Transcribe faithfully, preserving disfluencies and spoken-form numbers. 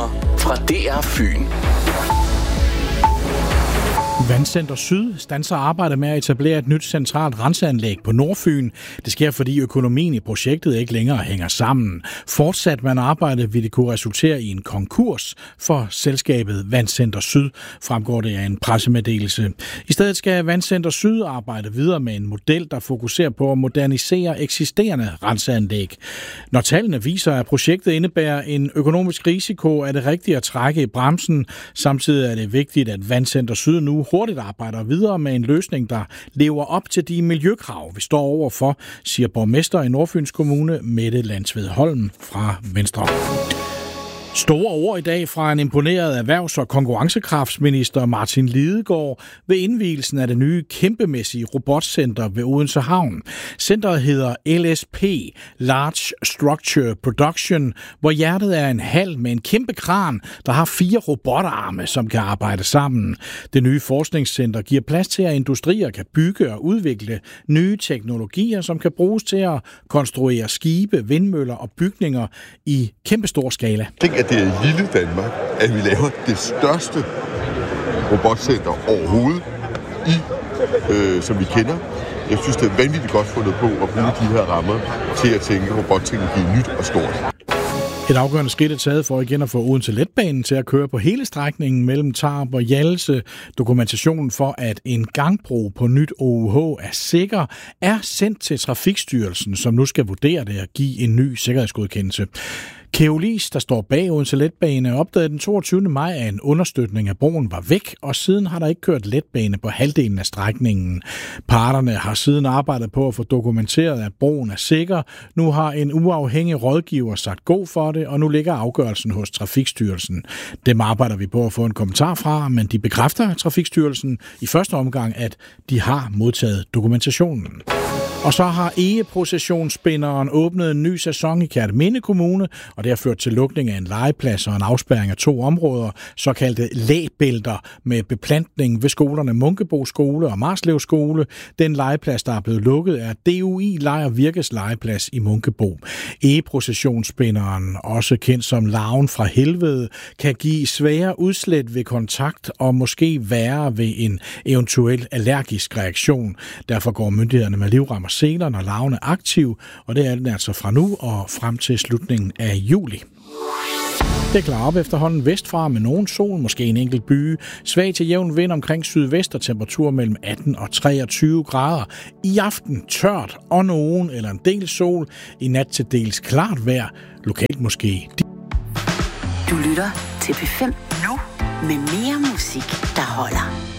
Nyheder fra D R Fyn. Vandcenter Syd standser arbejdet med at etablere et nyt centralt renseanlæg på Nordfyn. Det sker, fordi økonomien i projektet ikke længere hænger sammen. Fortsat man arbejde vil det kunne resultere i en konkurs for selskabet Vandcenter Syd, fremgår det af en pressemeddelelse. I stedet skal Vandcenter Syd arbejde videre med en model, der fokuserer på at modernisere eksisterende renseanlæg. Når tallene viser, at projektet indebærer en økonomisk risiko, er det rigtigt at trække i bremsen. Samtidig er det vigtigt, at Vandcenter Syd nu hurtigt arbejder videre med en løsning, der lever op til de miljøkrav, vi står overfor, siger borgmester i Nordfyns Kommune, Mette Landsved Holm fra Venstre. Store ord i dag fra en imponeret erhvervs- og konkurrencekraftsminister Martin Lidegaard ved indvielsen af det nye kæmpemæssige robotcenter ved Odense Havn. Centeret hedder L S P, Large Structure Production, hvor hjertet er en hal med en kæmpe kran, der har fire robotarme, som kan arbejde sammen. Det nye forskningscenter giver plads til, at industrier kan bygge og udvikle nye teknologier, som kan bruges til at konstruere skibe, vindmøller og bygninger i kæmpestor skala. At det er i lille Danmark, at vi laver det største robotcenter overhovedet, i, øh, som vi kender. Jeg synes, det er vanvittigt godt fundet på at bruge de her rammer til at tænke robotteknologi nyt og stort. Et afgørende skridt er taget for igen at få Odense Letbanen til at køre på hele strækningen mellem Tarup og Hjallese. Dokumentationen for, at en gangbro på nyt O U H er sikker, er sendt til Trafikstyrelsen, som nu skal vurdere det og give en ny sikkerhedsgodkendelse. Keolis, der står bag Odense Letbane, opdagede den toogtyvende maj, at en understøtning af broen var væk, og siden har der ikke kørt letbane på halvdelen af strækningen. Parterne har siden arbejdet på at få dokumenteret, at broen er sikker. Nu har en uafhængig rådgiver sagt god for det, og nu ligger afgørelsen hos Trafikstyrelsen. Dem arbejder vi på at få en kommentar fra, men de bekræfter Trafikstyrelsen i første omgang, at de har modtaget dokumentationen. Og så har Egeprocessionsspinderen åbnet en ny sæson i Kerteminde Kommune, og det har ført til lukning af en legeplads og en afspærring af to områder, såkaldte læbælter med beplantning ved skolerne Munkebo Skole og Marslev Skole. Den legeplads, der er blevet lukket, er D U I Leg og Virkes legeplads i Munkebo. Egeprocessionsspinderen, også kendt som larven fra helvede, kan give svære udslæt ved kontakt og måske værre ved en eventuel allergisk reaktion. Derfor går myndighederne med livrem og seler, når larven er aktiv, og det er den altså fra nu og frem til slutningen af juli. Det klarer op efterhånden vestfra med nogen sol, måske en enkelt byge. Svag til jævn vind omkring sydvest og temperatur mellem atten og treogtyve grader. I aften tørt og nogen eller en del sol. I nat til dels klart vejr. Lokalt måske. Du lytter til P fem nu med mere musik, der holder.